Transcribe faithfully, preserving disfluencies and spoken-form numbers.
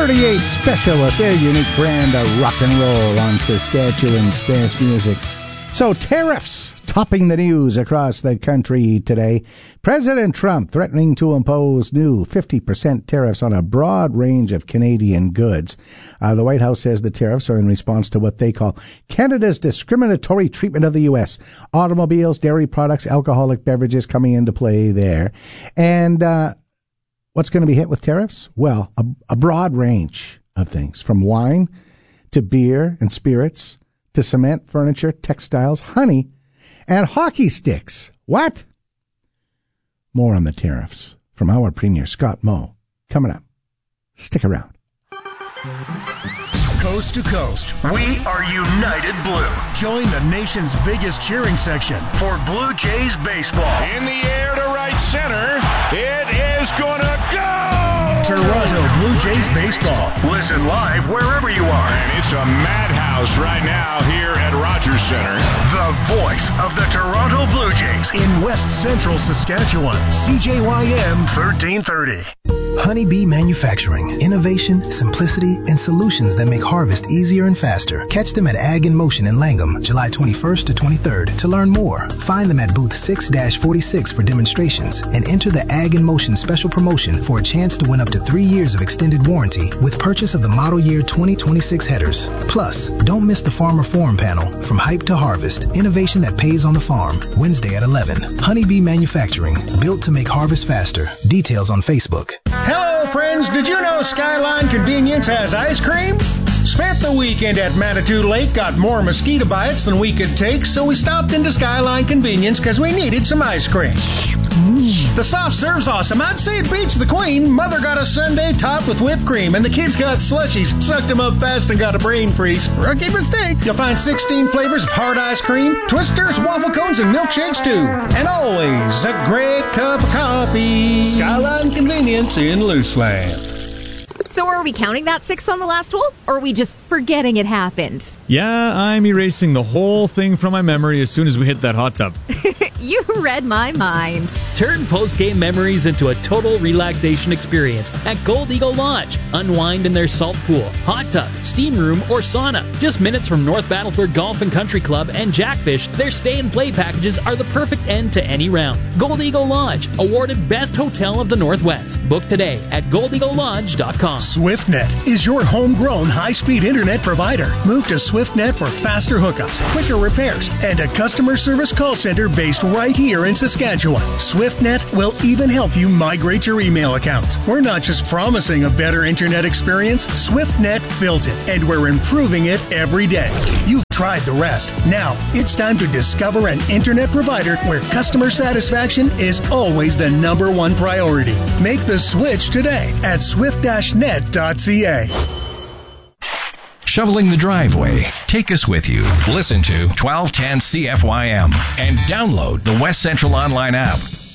thirty-eight Special with their unique brand of rock and roll on Saskatchewan's best music. So tariffs topping the news across the country today. President Trump threatening to impose new fifty percent tariffs on a broad range of Canadian goods. Uh, the White House says the tariffs are in response to what they call Canada's discriminatory treatment of the U S. Automobiles, dairy products, alcoholic beverages coming into play there. And uh, what's going to be hit with tariffs? Well, a, a broad range of things, from wine to beer and spirits, to cement, furniture, textiles, honey, and hockey sticks. What? More on the tariffs from our Premier Scott Moe coming up. Stick around. Coast to coast, we are United Blue. Join the nation's biggest cheering section for Blue Jays baseball. In the air to right center, it is gonna go! Toronto Blue Jays baseball. Listen live wherever you are. And it's a madhouse right now here at Rogers Center. The voice of the Toronto Blue Jays in West Central Saskatchewan. C J Y M thirteen thirty. Honeybee Manufacturing. Innovation, simplicity, and solutions that make harvest easier and faster. Catch them at Ag in Motion in Langham, July twenty-first to twenty-third. To learn more, find them at booth six forty-six for demonstrations and enter the Ag in Motion special promotion for a chance to win up to three years of extended warranty with purchase of the model year twenty twenty-six headers. Plus, don't miss the Farmer Forum panel, From Hype to Harvest, innovation that pays on the farm, Wednesday at eleven. Honeybee Manufacturing, built to make harvest faster. Details on Facebook. Hello, friends. Did you know Skyline Convenience has ice cream? Spent the weekend at Manitou Lake, got more mosquito bites than we could take, so we stopped into Skyline Convenience because we needed some ice cream. The soft serve's awesome. I'd say it beats the Queen. Mother got a sundae topped with whipped cream, and the kids got slushies, sucked them up fast, and got a brain freeze. Rookie mistake. You'll find sixteen flavors of hard ice cream, twisters, waffle cones, and milkshakes, too. And always a great cup of coffee. Skyline Convenience in Luceland. So are we counting that six on the last hole, or are we just forgetting it happened? Yeah, I'm erasing the whole thing from my memory as soon as we hit that hot tub. You read my mind. Turn post-game memories into a total relaxation experience at Gold Eagle Lodge. Unwind in their salt pool, hot tub, steam room, or sauna. Just minutes from North Battleford Golf and Country Club and Jackfish, their stay-and-play packages are the perfect end to any round. Gold Eagle Lodge, awarded Best Hotel of the Northwest. Book today at gold eagle lodge dot com. SwiftNet is your homegrown high-speed internet provider. Move to SwiftNet for faster hookups, quicker repairs, and a customer service call center based right here in Saskatchewan. SwiftNet will even help you migrate your email accounts. We're not just promising a better internet experience. SwiftNet built it, and we're improving it every day. You've tried the rest. Now, it's time to discover an internet provider where customer satisfaction is always the number one priority. Make the switch today at swift dash net dot c a. Shoveling the driveway. Take us with you. Listen to twelve ten C F Y M and download the West Central Online app.